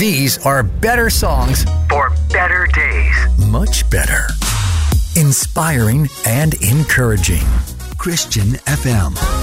These are better songs for better days. Much better. Inspiring and encouraging. Christian FM.